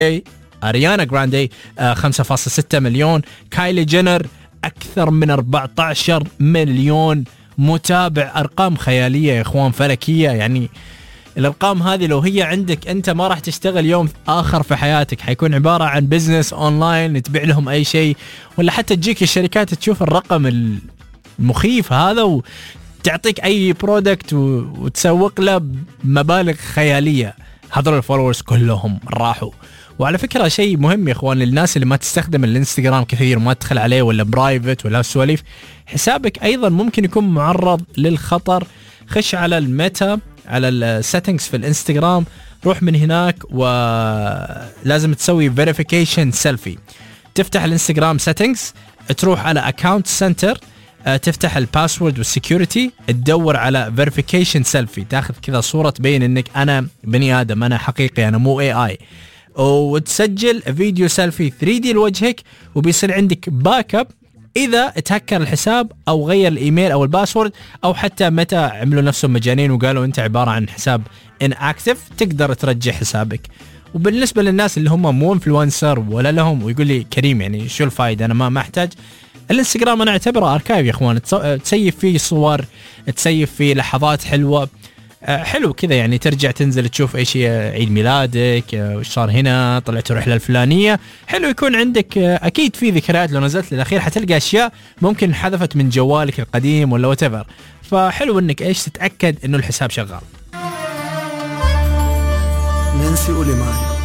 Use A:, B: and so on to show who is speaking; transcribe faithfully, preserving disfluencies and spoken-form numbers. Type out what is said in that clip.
A: أريانا جراندي خمسة فاصلة ستة مليون. كايلي جينر أكثر من أربعة عشر مليون متابع. أرقام خيالية يا إخوان، فلكية. يعني الأرقام هذه لو هي عندك أنت ما راح تشتغل يوم آخر في حياتك، حيكون عبارة عن بزنس أونلاين تبيع لهم أي شيء، ولا حتى تجيك الشركات تشوف الرقم المخيف هذا وتعطيك أي برودكت وتسوق له بمبالغ خيالية. هذول الفولورز كلهم راحوا. وعلى فكرة شيء مهم يا إخوان للناس اللي ما تستخدم الانستغرام كثير وما تدخل عليه ولا برايفت ولا سواليف، حسابك أيضا ممكن يكون معرض للخطر. خش على الميتا، على السيتنجز في الانستغرام، روح من هناك ولازم تسوي verification selfie. تفتح الانستغرام سيتنجز، تروح على account center، تفتح الباسورد والسكيورتي، تدور على verification selfie، تاخذ كذا صورة تبين انك انا بني ادم، انا حقيقي، انا مو اي اي، وتسجل فيديو سيلفي ثري دي لوجهك، وبيصير عندك باك اب اذا تهكر الحساب او غير الايميل او الباسورد، او حتى متى عملوا نفسهم مجانين وقالوا انت عبارة عن حساب inactive تقدر ترجع حسابك. وبالنسبة للناس اللي هم مو انفلونسر ولا لهم، ويقول لي كريم يعني شو الفايدة، انا ما ما احتاج الانستغرام، انا اعتبره اركايف يا اخوان، تسيف فيه صور، تسيف فيه لحظات حلوة، حلو كذا يعني، ترجع تنزل تشوف اي شيء، عيد ميلادك، وش صار هنا، طلعت الرحله الفلانيه، حلو يكون عندك اكيد في ذكريات. لو نزلت للاخير حتلقى اشياء ممكن حذفت من جوالك القديم ولا واتيفر، فحلو انك ايش تتاكد انه الحساب شغال.
B: نانسي أوليمان